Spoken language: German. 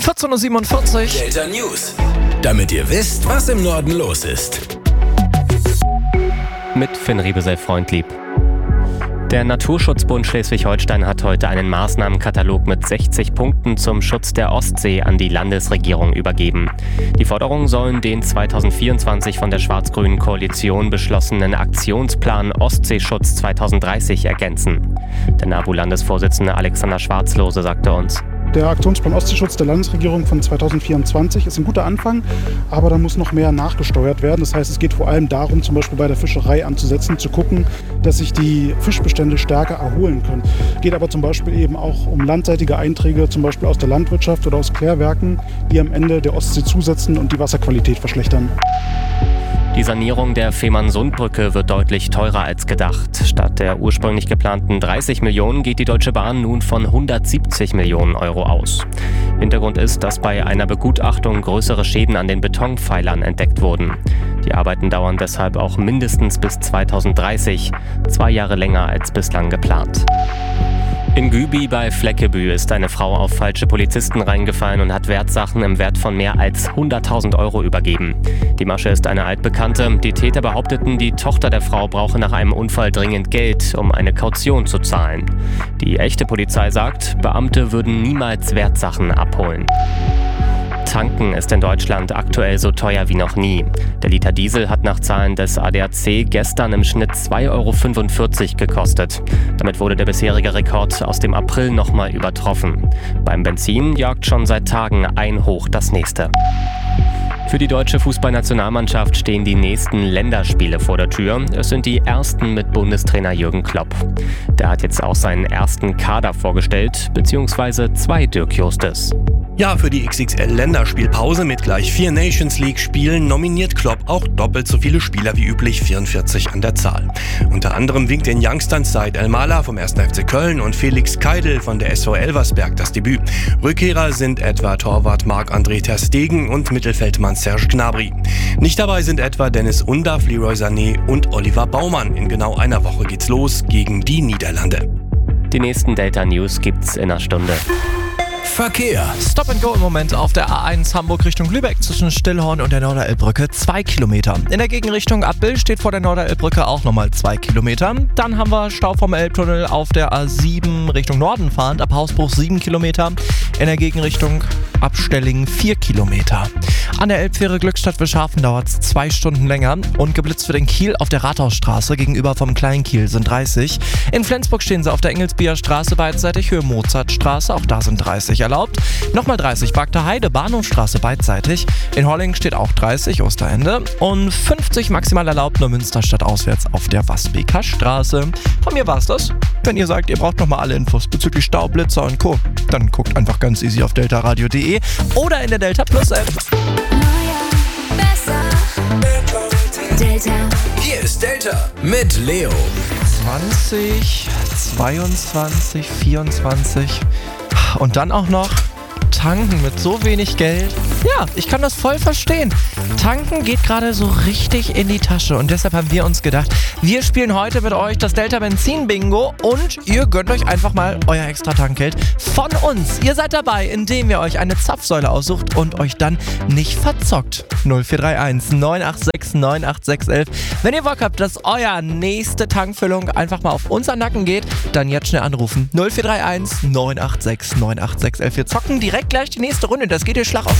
14.47 Uhr. Delta News. Damit ihr wisst, was im Norden los ist. Mit Finn Riebesell-Freundlieb. Der Naturschutzbund Schleswig-Holstein hat heute einen Maßnahmenkatalog mit 60 Punkten zum Schutz der Ostsee an die Landesregierung übergeben. Die Forderungen sollen den 2024 von der schwarz-grünen Koalition beschlossenen Aktionsplan Ostseeschutz 2030 ergänzen. Der NABU-Landesvorsitzende Alexander Schwarzlose sagte uns: Der Aktionsplan Ostseeschutz der Landesregierung von 2024 ist ein guter Anfang, aber da muss noch mehr nachgesteuert werden. Das heißt, es geht vor allem darum, zum Beispiel bei der Fischerei anzusetzen, zu gucken, dass sich die Fischbestände stärker erholen können. Es geht aber zum Beispiel eben auch um landseitige Einträge, zum Beispiel aus der Landwirtschaft oder aus Klärwerken, die am Ende der Ostsee zusetzen und die Wasserqualität verschlechtern. Die Sanierung der Fehmarnsundbrücke wird deutlich teurer als gedacht. Statt der ursprünglich geplanten 30 Millionen geht die Deutsche Bahn nun von 170 Millionen Euro aus. Hintergrund ist, dass bei einer Begutachtung größere Schäden an den Betonpfeilern entdeckt wurden. Die Arbeiten dauern deshalb auch mindestens bis 2030, 2 Jahre länger als bislang geplant. In Güby bei Fleckebü ist eine Frau auf falsche Polizisten reingefallen und hat Wertsachen im Wert von mehr als 100.000 Euro übergeben. Die Masche ist eine altbekannte. Die Täter behaupteten, die Tochter der Frau brauche nach einem Unfall dringend Geld, um eine Kaution zu zahlen. Die echte Polizei sagt, Beamte würden niemals Wertsachen abholen. Tanken ist in Deutschland aktuell so teuer wie noch nie. Der Liter Diesel hat nach Zahlen des ADAC gestern im Schnitt 2,45 € gekostet. Damit wurde der bisherige Rekord aus dem April nochmal übertroffen. Beim Benzin jagt schon seit Tagen ein Hoch das nächste. Für die deutsche Fußballnationalmannschaft stehen die nächsten Länderspiele vor der Tür. Es sind die ersten mit Bundestrainer Jürgen Klopp. Der hat jetzt auch seinen ersten Kader vorgestellt, beziehungsweise 2 Dirk Justes. Ja, für die XXL-Länderspielpause mit gleich 4 Nations-League-Spielen nominiert Klopp auch doppelt so viele Spieler wie üblich, 44 an der Zahl. Unter anderem winkt den Youngstern Said El-Mala vom 1. FC Köln und Felix Keidel von der SV Elversberg das Debüt. Rückkehrer sind etwa Torwart Marc-André ter Stegen und Mittelfeldmann Serge Gnabry. Nicht dabei sind etwa Dennis Undaff, Leroy Sané und Oliver Baumann. In genau einer Woche geht's los gegen die Niederlande. Die nächsten Delta News gibt's in einer Stunde. Verkehr. Stop and go im Moment auf der A1 Hamburg Richtung Lübeck zwischen Stillhorn und der Norderelbbrücke 2 Kilometer. In der Gegenrichtung Abbüll steht vor der Norderelbbrücke auch nochmal 2 Kilometer. Dann haben wir Stau vom Elbtunnel auf der A7 Richtung Norden fahrend, ab Hausbruch 7 Kilometer. In der Gegenrichtung Abstelling 4 Kilometer. An der Elbfähre Glückstadt-Wischhafen dauert es 2 Stunden länger und geblitzt für den Kiel auf der Rathausstraße gegenüber vom Kleinkiel sind 30. In Flensburg stehen sie auf der Engelsbier Straße beidseitig Höhe Mozartstraße, auch da sind 30 erlaubt. Nochmal 30 Bagter Heide, Bahnhofstraße beidseitig. In Holling steht auch 30 Osterende und 50 maximal erlaubt nur Münsterstadt auswärts auf der Wasbeker Straße. Von mir war's das. Wenn ihr sagt, ihr braucht nochmal alle Infos bezüglich Stau, Blitzer und Co., dann guckt einfach ganz easy auf deltaradio.de oder in der Delta Plus App. Delta. Hier ist Delta mit Leo. 20, 22, 24 und dann auch noch tanken mit so wenig Geld. Ja, ich kann das voll verstehen. Tanken geht gerade so richtig in die Tasche und deshalb haben wir uns gedacht, wir spielen heute mit euch das Delta Benzin Bingo und ihr gönnt euch einfach mal euer extra Tankgeld von uns. Ihr seid dabei, indem ihr euch eine Zapfsäule aussucht und euch dann nicht verzockt. 0431 986 98611. Wenn ihr Bock habt, dass euer nächste Tankfüllung einfach mal auf unseren Nacken geht, dann jetzt schnell anrufen. 0431 986 98611. Wir zocken direkt gleich die nächste Runde. Das geht hier Schlag auf Schlag.